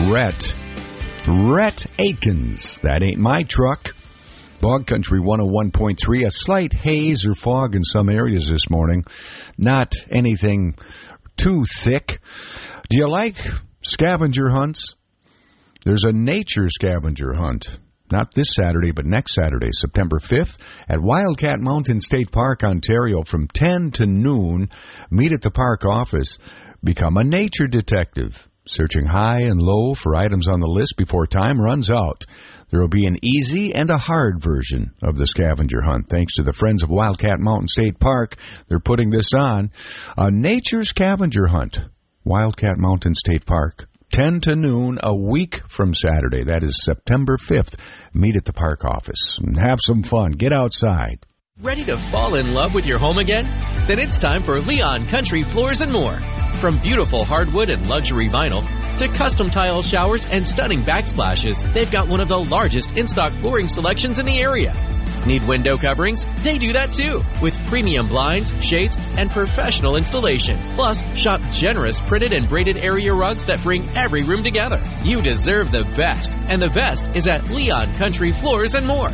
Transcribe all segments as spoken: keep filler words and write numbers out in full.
Rhett. Rhett Aikens. That ain't my truck. Bog Country one oh one point three. A slight haze or fog in some areas this morning. Not anything too thick. Do you like scavenger hunts? There's a nature scavenger hunt. Not this Saturday, but next Saturday, September fifth, at Wildcat Mountain State Park, Ontario, from ten to noon. Meet at the park office. Become a nature detective, searching high and low for items on the list before time runs out. There will be an easy and a hard version of the scavenger hunt. Thanks to the Friends of Wildcat Mountain State Park, they're putting this on. A nature scavenger hunt, Wildcat Mountain State Park, ten to noon, a week from Saturday. That is September fifth. Meet at the park office and have some fun. Get outside. Ready to fall in love with your home again? Then it's time for Leon Country Floors and More. From beautiful hardwood and luxury vinyl to custom tile showers and stunning backsplashes, they've got one of the largest in-stock flooring selections in the area. Need window coverings? They do that too, with premium blinds, shades, and professional installation. Plus, shop generous printed and braided area rugs that bring every room together. You deserve the best, and the best is at Leon Country Floors and More.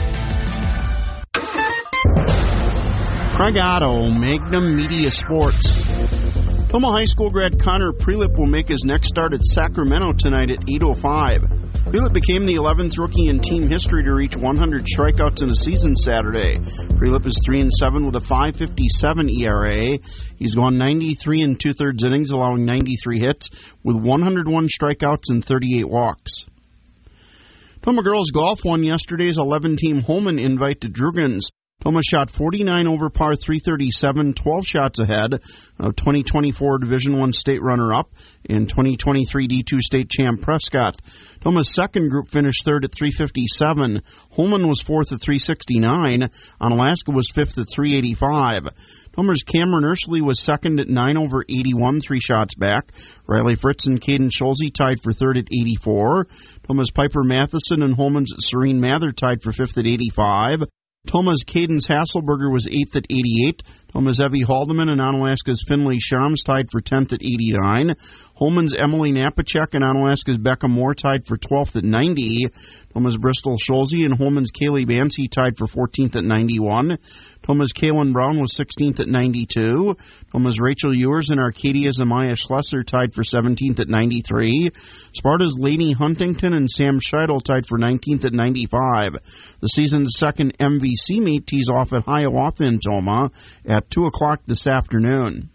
Craig Otto, Magnum Media Sports. Toma High School grad Connor Prelip will make his next start at Sacramento tonight at eight oh five. Prelip became the eleventh rookie in team history to reach one hundred strikeouts in a season Saturday. Prelip is three and seven with a five fifty-seven E R A. He's gone ninety-three and two-thirds innings, allowing ninety-three hits with one hundred one strikeouts and thirty-eight walks. Toma girls golf won yesterday's eleven-team Holman invite to Drugans. Toma shot forty-nine over par three thirty-seven, twelve shots ahead of twenty twenty-four Division I state runner-up and twenty twenty-three D two state champ Prescott. Toma's second group finished third at three fifty-seven. Holman was fourth at three sixty-nine. Onalaska was fifth at three eighty-five. Toma's Cameron Ursley was second at nine over eighty-one, three shots back. Riley Fritz and Caden Schulze tied for third at eighty-four. Toma's Piper Matheson and Holman's Serene Mather tied for fifth at eighty-five. Toma's Cadence Hasselberger was eighth at eighty-eight. Toma's Evie Haldeman and Onalaska's Finley Shams tied for tenth at eighty-nine. Holman's Emily Napachek and Onalaska's Becca Moore tied for twelfth at ninety. Toma's Bristol Schulze and Holman's Kaylee Bancy tied for fourteenth at ninety-one. Toma's Kaylin Brown was sixteenth at ninety-two. Toma's Rachel Ewers and Arcadia's Amaya Schlesser tied for seventeenth at ninety-three. Sparta's Lainey Huntington and Sam Scheidel tied for nineteenth at ninety-five. The season's second M V C meet tees off at Hiawatha in Toma at two o'clock this afternoon.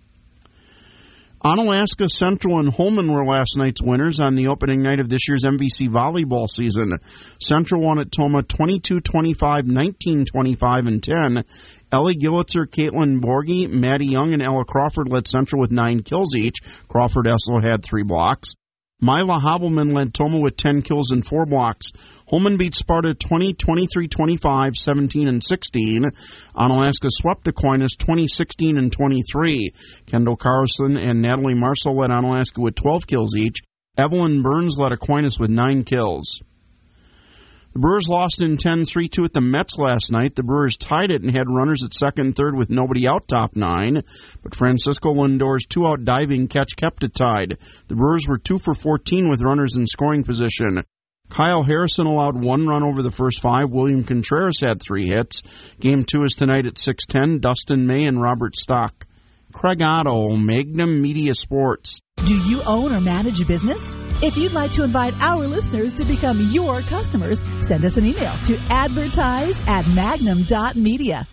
Onalaska, Central, and Holman were last night's winners on the opening night of this year's M V C volleyball season. Central won at Toma twenty-two twenty-five, nineteen twenty-five, and ten. Ellie Gillitzer, Caitlin Borgie, Maddie Young, and Ella Crawford led Central with nine kills each. Crawford also had three blocks. Mila Hobbleman led Toma with ten kills and four blocks. Holman beat Sparta twenty, twenty-three, twenty-five, seventeen, and sixteen. Onalaska swept Aquinas twenty, sixteen, and twenty-three. Kendall Carlson and Natalie Marcel led Onalaska with twelve kills each. Evelyn Burns led Aquinas with nine kills. The Brewers lost in ten, three two at the Mets last night. The Brewers tied it and had runners at second and third with nobody out top nine. But Francisco Lindor's two-out diving catch kept it tied. The Brewers were two for fourteen with runners in scoring position. Kyle Harrison allowed one run over the first five. William Contreras had three hits. Game two is tonight at six ten. Dustin May and Robert Stock. Craig Otto, Magnum Media Sports. Do you own or manage a business? If you'd like to invite our listeners to become your customers, send us an email to advertise at magnum dot media.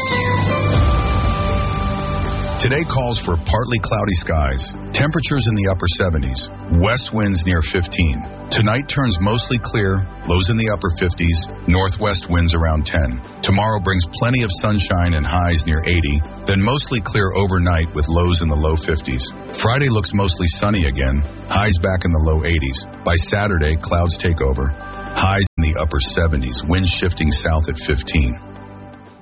Today calls for partly cloudy skies, temperatures in the upper seventies, west winds near fifteen. Tonight turns mostly clear, lows in the upper fifties, northwest winds around ten. Tomorrow brings plenty of sunshine and highs near eighty, then mostly clear overnight with lows in the low fifties. Friday looks mostly sunny again, highs back in the low eighties. By Saturday, clouds take over, highs in the upper seventies, winds shifting south at fifteen.